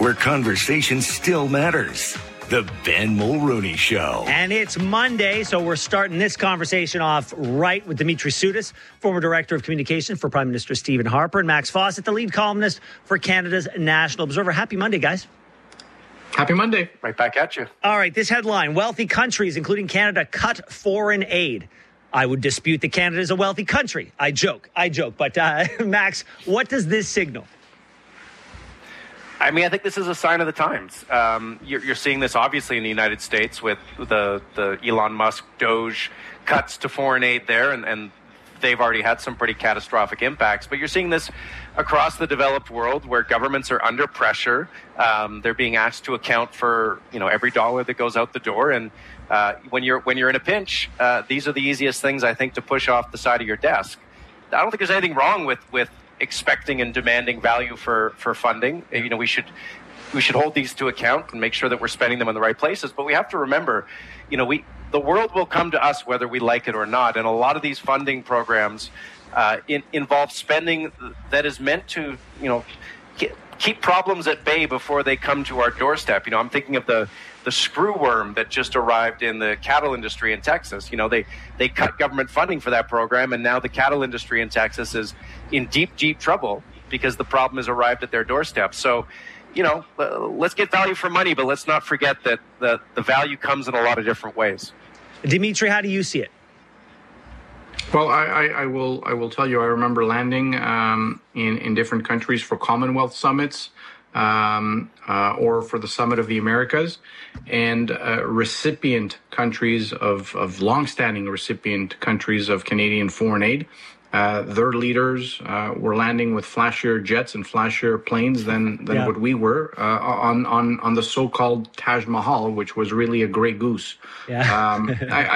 where conversation still matters. The Ben Mulrooney Show. And it's Monday, so we're starting this conversation off right with Dimitri Sotis, former Director of Communications for Prime Minister Stephen Harper, and Max Fawcett, the lead columnist for Canada's National Observer. Happy Monday, guys. Happy Monday. Right back at you. All right, this headline, wealthy countries, including Canada, cut foreign aid. I would dispute that Canada is a wealthy country. I joke. But Max, what does this signal? I mean, I think this is a sign of the times. You're seeing this obviously in the United States with the Elon Musk Doge cuts to foreign aid there, and they've already had some pretty catastrophic impacts. But you're seeing this across the developed world where governments are under pressure. They're being asked to account for every dollar that goes out the door. And when you're in a pinch, these are the easiest things, I think, to push off the side of your desk. I don't think there's anything wrong with expecting and demanding value for funding. We should hold these to account and make sure that we're spending them in the right places. But we have to remember, the world will come to us whether we like it or not. And a lot of these funding programs involve spending that is meant to, keep problems at bay before they come to our doorstep. I'm thinking of the screwworm that just arrived in the cattle industry in Texas. They cut government funding for that program, and now the cattle industry in Texas is in deep, deep trouble because the problem has arrived at their doorstep. So, let's get value for money, but let's not forget that the value comes in a lot of different ways. Dimitri, how do you see it? Well, I will tell you, I remember landing in different countries for Commonwealth summits or for the Summit of the Americas, and recipient countries of longstanding recipient countries of Canadian foreign aid. Their leaders were landing with flashier jets and flashier planes than what we were on the so-called Taj Mahal, which was really a gray goose. Yeah.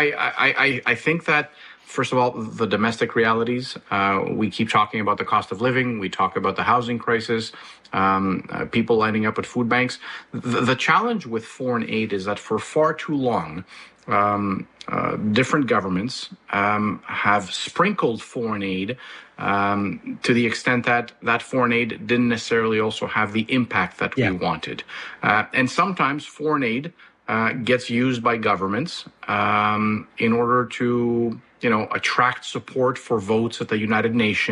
I think that, first of all, the domestic realities, we keep talking about the cost of living. We talk about the housing crisis, people lining up at food banks. The challenge with foreign aid is that for far too long, different governments have sprinkled foreign aid to the extent that foreign aid didn't necessarily also have the impact that we wanted. And sometimes foreign aid gets used by governments in order to attract support for votes at the United Nations.